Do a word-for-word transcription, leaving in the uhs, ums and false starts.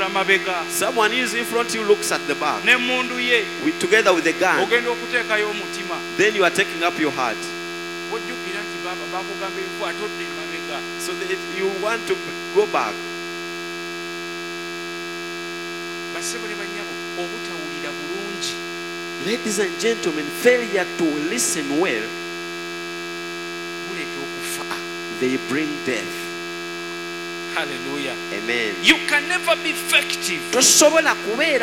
amabega. Someone is in front, you looks at the back. N'emmundu ye. With, together with the gun. Ogenda okuteekayo omutima. Then you are taking up your heart. Ojjukira nti baba bakugamba ebifu atodde emabega. So that you want to go back. Basebo ne bannyabo obutawulira bulungi. Ladies and gentlemen, failure to listen well, they bring death. Hallelujah. Amen. You can never be effective.